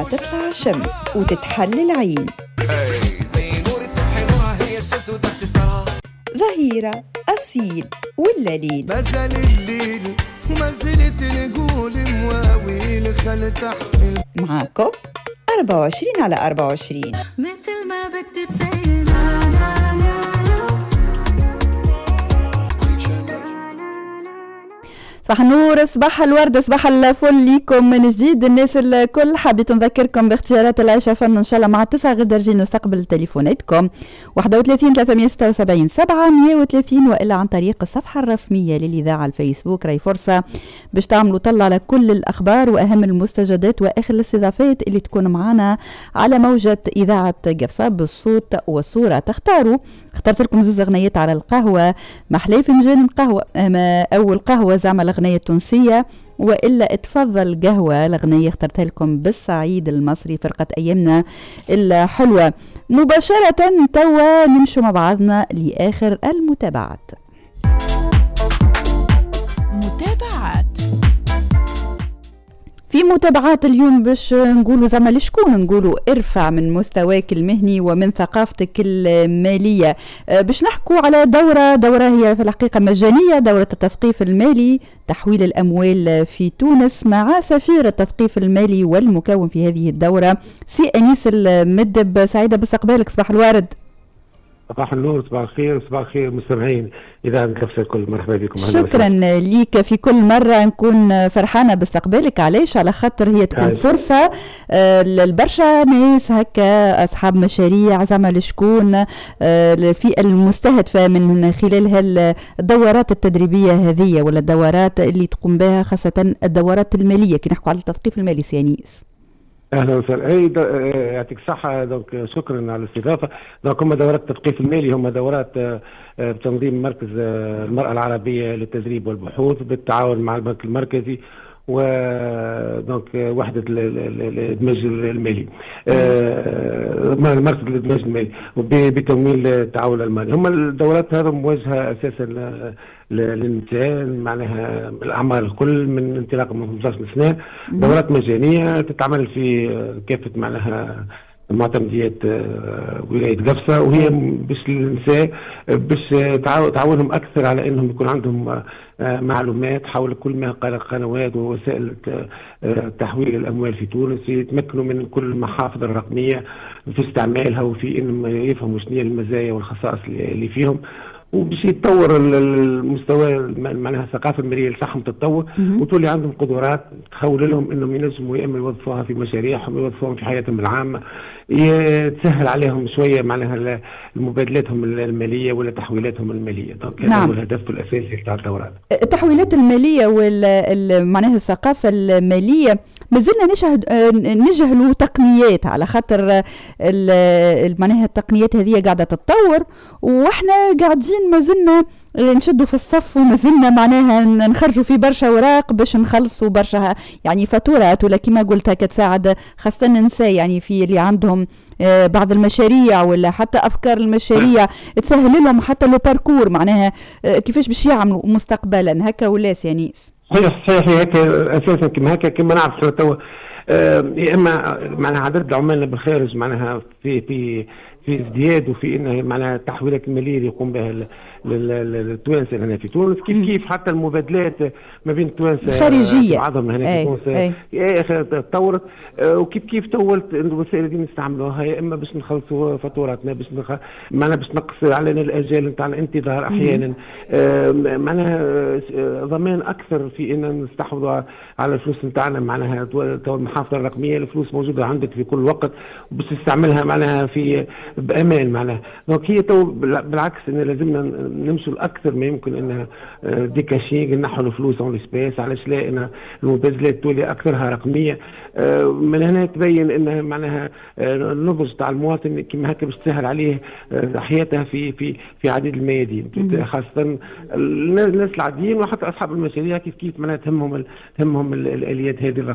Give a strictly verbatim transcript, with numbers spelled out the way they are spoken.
ما تطلع الشمس وتتحل العين، زي نور الصبح نورها هي الشمس وتحت الثرى، ظهيرة أصيل ولا ليل، مازال الليل وما زلت نقول مواويل خل تحفل معاكم أربعة وعشرين على أربعة وعشرين مثل ما بكتب سينا. صباح النور، صباح الورد، صباح الفل ليكم من جديد. الناس الكل حبيت نذكركم باختيارات العيشة فن ان شاء الله مع تسعة غدا رجي نستقبل تليفوناتكم واحد وثلاثين ثلاثمية وستة وسبعين سبعمية وثلاثين والا عن طريق الصفحة الرسمية للإذاعة الفيسبوك. راي فرصة باش تعملوا طلع على كل الأخبار وأهم المستجدات وآخر الاستضافات اللي تكون معنا على موجة إذاعة قفصة بالصوت والصورة. تختاروا اخترت لكم زوز أغنيات على القهوة، محلي فنجان قهوة، أما أول قهوة زعما الأغنية التونسية وإلا اتفضل قهوة الأغنية اخترتها لكم بالصعيد المصري فرقة أيامنا الحلوة. مباشرة توا نمشوا مع بعضنا لآخر المتابعات. متابعات في متابعات اليوم باش نقولوا زعما لشكون نقولوا ارفع من مستواك المهني ومن ثقافتك المالية. باش نحكوا على دورة دورة هي في الحقيقة مجانية، دورة التثقيف المالي تحويل الأموال في تونس مع سفير التثقيف المالي والمكون في هذه الدورة سي أنيس المدب. سعيدة باستقبالك، صباح الورد. صباح النور، صباح الخير، صباح الخير مستمعين إذا قفصة الكل، مرحبا بكم. شكرا ليك، في كل مرة نكون فرحانة باستقبالك. علاش؟ على خاطر هي تكون هاي فرصة آه للبرشا ناس هكا أصحاب مشاريع زعما لشكون آه في المستهدفة من خلال الدورات التدريبية هذه ولا الدورات اللي تقوم بها، خاصة الدورات المالية كي نحكوا على التثقيف المالي سي أنيس. اهلا وسهلا. اي يعطيك الصحه. دونك شكرا على الاستضافه. دونك هم دورات التثقيف المالي هم دورات بتنظيم مركز المراه العربيه للتدريب والبحوث بالتعاون مع البنك المركزي و دونك وحده الادماج المالي، مركز الادماج المالي بتمويل التعاون الالماني. هم الدورات هذه موجهه اساسا للنساء معناها الاعمار الكل من انطلاق من خمسة عشر سنه. دورات مجانيه تتعمل في كافه معناها معتمديات ولايه قفصه، وهي باش النساء باش تعاونهم اكثر على انهم يكون عندهم معلومات حول كل ما قال قنوات ووسائل تحويل الاموال في تونس، يتمكنوا من كل المحافظ الرقميه في استعمالها وفي انهم يفهموا شنو هي المزايا والخصائص اللي فيهم، وباش يتطور المستوى معناها الثقافه الماليه تاعهم تتطور وتولي عندهم قدرات تخول لهم انهم ينجموا يا اما يوظفوها في مشاريعهم يوظفوهم في حياتهم العامه، تسهل عليهم شويه معناها مبادلاتهم الماليه ولا تحويلاتهم الماليه. دونك هذا هو الهدف الاساسي تاع الدورات. التحويلات الماليه وال معناها الثقافه الماليه مازلنا نشهد نجهلوا تقنيات على خاطر معناها التقنيات هذه قاعده تتطور واحنا قاعدين مازلنا نشدوا في الصف ومازلنا معناها نخرجوا في برشا اوراق باش نخلصوا برشا يعني فاتورات ولا كما قلت هكا تساعد خاصه النساء يعني في اللي عندهم بعض المشاريع ولا حتى افكار المشاريع تسهل لهم حتى لو باركور معناها كيفاش باش يعملوا مستقبلا هكا ولا سيانيس. صحيح صحيح هكا اساسا كما هكا كما نعرف توا يا اما معناها عدد عمالنا بالخارج معناها في في في ازدياد وفي انه معناها التحويلات الماليه اللي يقوم بها التوانسه هنا في تونس، كيف كيف حتى المبادلات ما بين التوانسه خارجيه بعضهم هنا في تونس تطورت، وكيف كيف طولت الوسائل اللي نستعملوها يا اما باش نخلصوا فاتوراتنا باش نخ... معناها باش نقص علينا الاجال نتاع الانتظار احيانا، معناها ضمان اكثر في ان نستحوذوا على الفلوس نتاعنا معناها تو المحافظه الرقميه الفلوس موجوده عندك في كل وقت وباش تستعملها معناها في بامان معناها. دونك هي تو بالعكس ان لازمنا نمشوا الاكثر ما يمكن انها ديكاشينغ نحوا الفلوس اون سبيس، علاش لا ان المبادلات تولي اكثرها رقميه. من هنا تبين انها معناها النضج تاع المواطن كما هكا باش تسهل عليه حياته في في في عديد الميادين، خاصه الناس العاديين وحتى اصحاب المشاريع كيف كيف معناها تهمهم تهمهم الاليات هذه